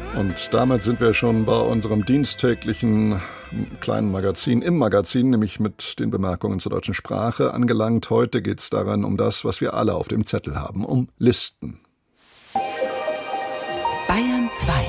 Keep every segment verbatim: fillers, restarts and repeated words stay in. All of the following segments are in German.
Und damit sind wir schon bei unserem diensttäglichen kleinen Magazin im Magazin, nämlich mit den Bemerkungen zur deutschen Sprache angelangt. Heute geht es daran um das, was wir alle auf dem Zettel haben, um Listen. Bayern zwei.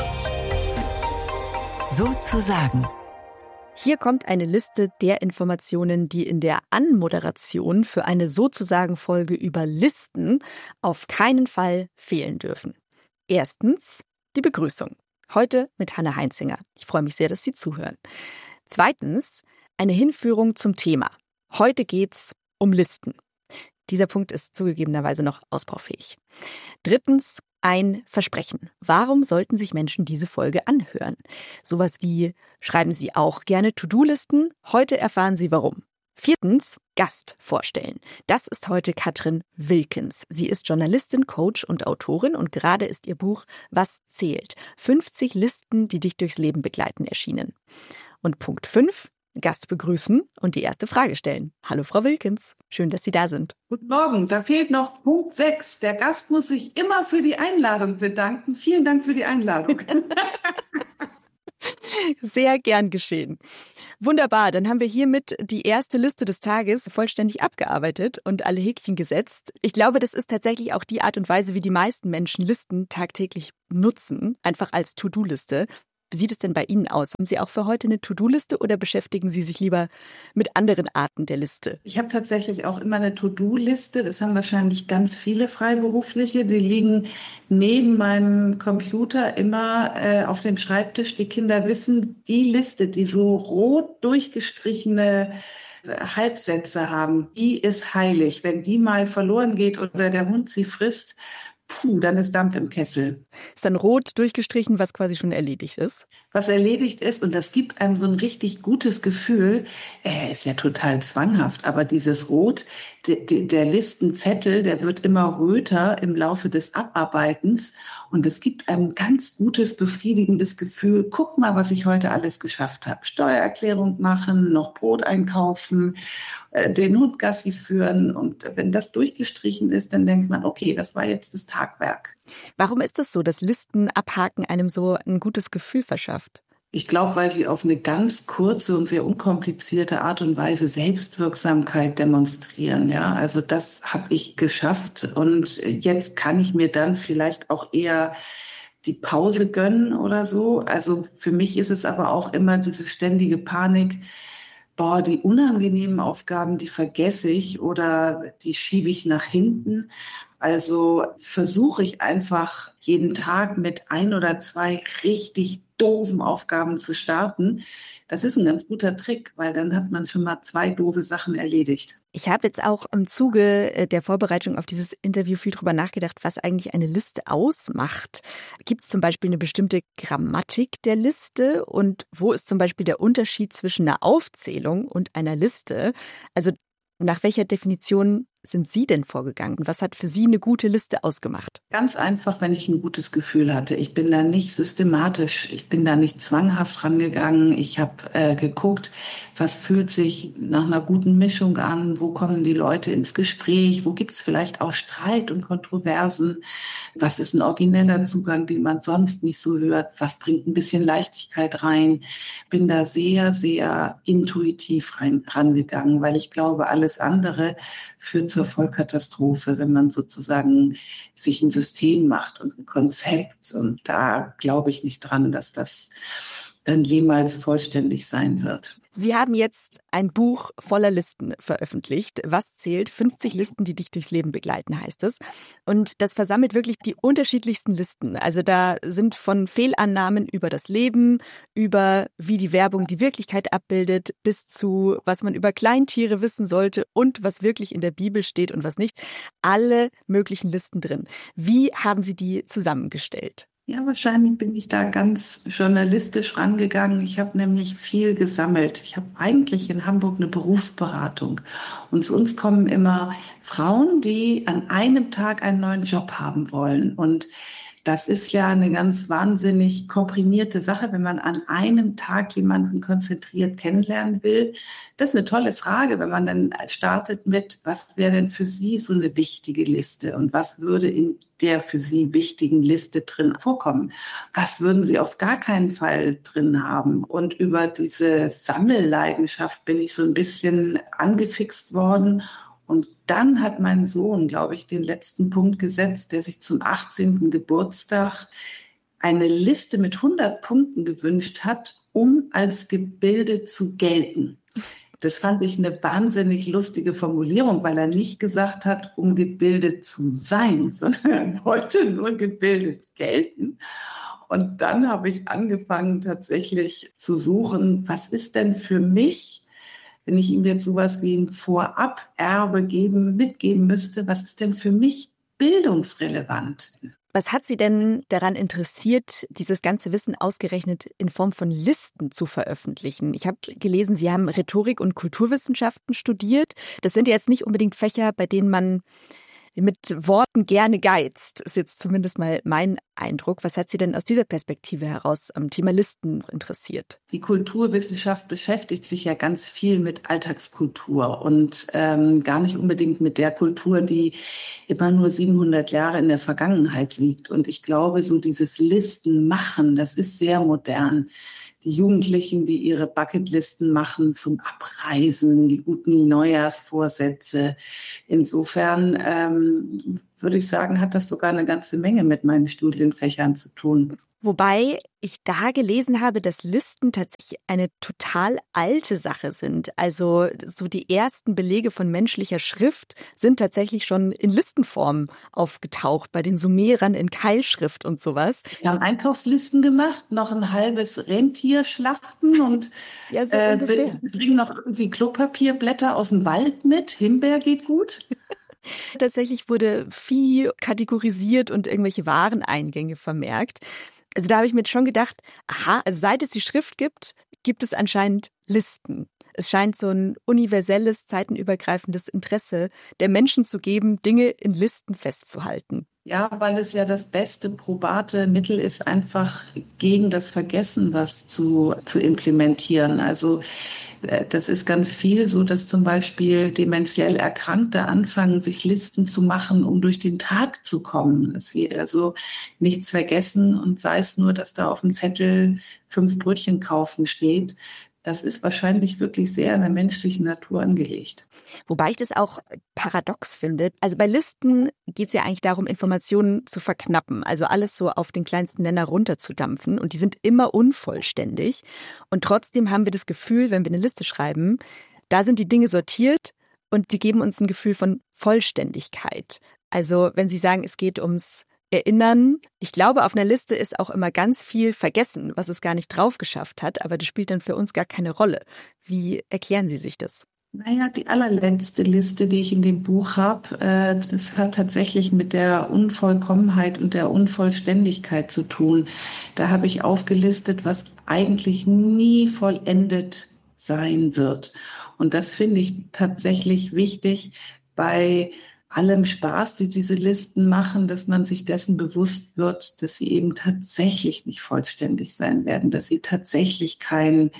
Sozusagen. Hier kommt eine Liste der Informationen, die in der Anmoderation für eine Sozusagen-Folge über Listen auf keinen Fall fehlen dürfen. Erstens die Begrüßung. Heute mit Hanne Heinzinger. Ich freue mich sehr, dass Sie zuhören. Zweitens eine Hinführung zum Thema. Heute geht's um Listen. Dieser Punkt ist zugegebenerweise noch ausbaufähig. Drittens ein Versprechen. Warum sollten sich Menschen diese Folge anhören? Sowas wie, schreiben Sie auch gerne To-Do-Listen? Heute erfahren Sie warum. Viertens, Gast vorstellen. Das ist heute Katrin Wilkens. Sie ist Journalistin, Coach und Autorin und gerade ist ihr Buch Was zählt? fünfzig Listen, die dich durchs Leben begleiten, erschienen. Und Punkt fünf, Gast begrüßen und die erste Frage stellen. Hallo Frau Wilkens, schön, dass Sie da sind. Guten Morgen, da fehlt noch Punkt sechs. Der Gast muss sich immer für die Einladung bedanken. Vielen Dank für die Einladung. Sehr gern geschehen. Wunderbar, dann haben wir hiermit die erste Liste des Tages vollständig abgearbeitet und alle Häkchen gesetzt. Ich glaube, das ist tatsächlich auch die Art und Weise, wie die meisten Menschen Listen tagtäglich nutzen, einfach als To-Do-Liste. Wie sieht es denn bei Ihnen aus? Haben Sie auch für heute eine To-Do-Liste oder beschäftigen Sie sich lieber mit anderen Arten der Liste? Ich habe tatsächlich auch immer eine To-Do-Liste. Das haben wahrscheinlich ganz viele Freiberufliche. Die liegen neben meinem Computer immer äh, auf dem Schreibtisch. Die Kinder wissen, die Liste, die so rot durchgestrichene Halbsätze haben, die ist heilig. Wenn die mal verloren geht oder der Hund sie frisst, puh, dann ist Dampf im Kessel. Ist dann rot durchgestrichen, was quasi schon erledigt ist? Was erledigt ist, und das gibt einem so ein richtig gutes Gefühl, äh, ist ja total zwanghaft, aber dieses Rot, de, de, der Listenzettel, der wird immer röter im Laufe des Abarbeitens und es gibt einem ganz gutes, befriedigendes Gefühl, guck mal, was ich heute alles geschafft habe. Steuererklärung machen, noch Brot einkaufen, äh, den Hund Gassi führen und wenn das durchgestrichen ist, dann denkt man, okay, das war jetzt das Tagwerk. Warum ist es so, dass Listen abhaken einem so ein gutes Gefühl verschafft? Ich glaube, weil sie auf eine ganz kurze und sehr unkomplizierte Art und Weise Selbstwirksamkeit demonstrieren. Ja, also das habe ich geschafft und jetzt kann ich mir dann vielleicht auch eher die Pause gönnen oder so. Also für mich ist es aber auch immer diese ständige Panik. Boah, die unangenehmen Aufgaben, die vergesse ich oder die schiebe ich nach hinten. Also versuche ich einfach jeden Tag mit ein oder zwei richtig doofen Aufgaben zu starten. Das ist ein ganz guter Trick, weil dann hat man schon mal zwei doofe Sachen erledigt. Ich habe jetzt auch im Zuge der Vorbereitung auf dieses Interview viel drüber nachgedacht, was eigentlich eine Liste ausmacht. Gibt es zum Beispiel eine bestimmte Grammatik der Liste und wo ist zum Beispiel der Unterschied zwischen einer Aufzählung und einer Liste? Also nach welcher Definition sind Sie denn vorgegangen? Was hat für Sie eine gute Liste ausgemacht? Ganz einfach, wenn ich ein gutes Gefühl hatte. Ich bin da nicht systematisch, ich bin da nicht zwanghaft rangegangen. Ich habe äh, geguckt, was fühlt sich nach einer guten Mischung an, wo kommen die Leute ins Gespräch, wo gibt es vielleicht auch Streit und Kontroversen, was ist ein origineller Zugang, den man sonst nicht so hört, was bringt ein bisschen Leichtigkeit rein. Bin da sehr, sehr intuitiv rein, rangegangen, weil ich glaube, alles andere führt zur Vollkatastrophe, wenn man sozusagen sich ein System macht und ein Konzept. Und da glaube ich nicht dran, dass das dann jemals vollständig sein wird. Sie haben jetzt ein Buch voller Listen veröffentlicht. Was zählt? fünfzig Listen, die dich durchs Leben begleiten, heißt es. Und das versammelt wirklich die unterschiedlichsten Listen. Also da sind von Fehlannahmen über das Leben, über wie die Werbung die Wirklichkeit abbildet, bis zu was man über Kleintiere wissen sollte und was wirklich in der Bibel steht und was nicht. Alle möglichen Listen drin. Wie haben Sie die zusammengestellt? Ja, wahrscheinlich bin ich da ganz journalistisch rangegangen. Ich habe nämlich viel gesammelt. Ich habe eigentlich in Hamburg eine Berufsberatung. Und zu uns kommen immer Frauen, die an einem Tag einen neuen Job haben wollen. Und Das ist ja eine ganz wahnsinnig komprimierte Sache, wenn man an einem Tag jemanden konzentriert kennenlernen will. Das ist eine tolle Frage, wenn man dann startet mit, was wäre denn für Sie so eine wichtige Liste und was würde in der für Sie wichtigen Liste drin vorkommen? Was würden Sie auf gar keinen Fall drin haben? Und über diese Sammelleidenschaft bin ich so ein bisschen angefixt worden. Und dann hat mein Sohn, glaube ich, den letzten Punkt gesetzt, der sich zum achtzehnten Geburtstag eine Liste mit hundert Punkten gewünscht hat, um als gebildet zu gelten. Das fand ich eine wahnsinnig lustige Formulierung, weil er nicht gesagt hat, um gebildet zu sein, sondern er wollte nur gebildet gelten. Und dann habe ich angefangen, tatsächlich zu suchen, was ist denn für mich, wenn ich ihm jetzt sowas wie ein Vorab-Erbe geben, mitgeben müsste, was ist denn für mich bildungsrelevant? Was hat Sie denn daran interessiert, dieses ganze Wissen ausgerechnet in Form von Listen zu veröffentlichen? Ich habe gelesen, Sie haben Rhetorik und Kulturwissenschaften studiert. Das sind ja jetzt nicht unbedingt Fächer, bei denen man mit Worten gerne geizt, ist jetzt zumindest mal mein Eindruck. Was hat Sie denn aus dieser Perspektive heraus am Thema Listen interessiert? Die Kulturwissenschaft beschäftigt sich ja ganz viel mit Alltagskultur und ähm, gar nicht unbedingt mit der Kultur, die immer nur siebenhundert Jahre in der Vergangenheit liegt. Und ich glaube, so dieses Listen machen, das ist sehr modern. Die Jugendlichen, die ihre Bucketlisten machen zum Abreisen, die guten Neujahrsvorsätze. Insofern ähm, würde ich sagen, hat das sogar eine ganze Menge mit meinen Studienfächern zu tun. Wobei ich da gelesen habe, dass Listen tatsächlich eine total alte Sache sind. Also so die ersten Belege von menschlicher Schrift sind tatsächlich schon in Listenform aufgetaucht, bei den Sumerern in Keilschrift und sowas. Wir haben Einkaufslisten gemacht, noch ein halbes Rentier schlachten und ja, so äh, bringen noch irgendwie Klopapierblätter aus dem Wald mit. Himbeer geht gut. Tatsächlich wurde Vieh kategorisiert und irgendwelche Wareneingänge vermerkt. Also da habe ich mir schon gedacht, aha, also seit es die Schrift gibt, gibt es anscheinend Listen. Es scheint so ein universelles, zeitenübergreifendes Interesse der Menschen zu geben, Dinge in Listen festzuhalten. Ja, weil es ja das beste probate Mittel ist, einfach gegen das Vergessen was zu, zu implementieren. Also das ist ganz viel so, dass zum Beispiel dementiell Erkrankte anfangen, sich Listen zu machen, um durch den Tag zu kommen. Dass sie also nichts vergessen und sei es nur, dass da auf dem Zettel fünf Brötchen kaufen steht. Das ist wahrscheinlich wirklich sehr an der menschlichen Natur angelegt. Wobei ich das auch paradox finde. Also bei Listen geht es ja eigentlich darum, Informationen zu verknappen. Also alles so auf den kleinsten Nenner runterzudampfen. Und die sind immer unvollständig. Und trotzdem haben wir das Gefühl, wenn wir eine Liste schreiben, da sind die Dinge sortiert und sie geben uns ein Gefühl von Vollständigkeit. Also wenn Sie sagen, es geht ums Erinnern. Ich glaube, auf einer Liste ist auch immer ganz viel vergessen, was es gar nicht drauf geschafft hat, aber das spielt dann für uns gar keine Rolle. Wie erklären Sie sich das? Naja, die allerletzte Liste, die ich in dem Buch habe, äh, das hat tatsächlich mit der Unvollkommenheit und der Unvollständigkeit zu tun. Da habe ich aufgelistet, was eigentlich nie vollendet sein wird. Und das finde ich tatsächlich wichtig bei allem Spaß, die diese Listen machen, dass man sich dessen bewusst wird, dass sie eben tatsächlich nicht vollständig sein werden, dass sie tatsächlich kein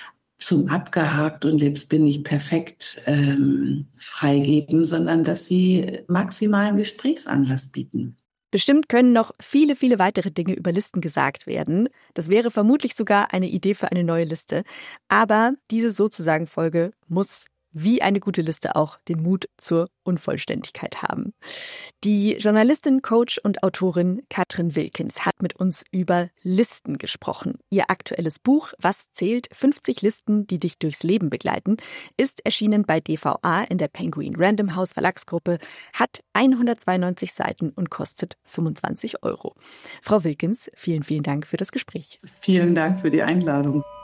zum abgehakt und jetzt bin ich perfekt ähm, freigeben, sondern dass sie maximalen Gesprächsanlass bieten. Bestimmt können noch viele, viele weitere Dinge über Listen gesagt werden. Das wäre vermutlich sogar eine Idee für eine neue Liste. Aber diese sozusagen Folge muss wie eine gute Liste auch den Mut zur Unvollständigkeit haben. Die Journalistin, Coach und Autorin Katrin Wilkens hat mit uns über Listen gesprochen. Ihr aktuelles Buch Was zählt? fünfzig Listen, die dich durchs Leben begleiten, ist erschienen bei D V A in der Penguin Random House Verlagsgruppe, hat hundertzweiundneunzig Seiten und kostet fünfundzwanzig Euro. Frau Wilkens, vielen, vielen Dank für das Gespräch. Vielen Dank für die Einladung.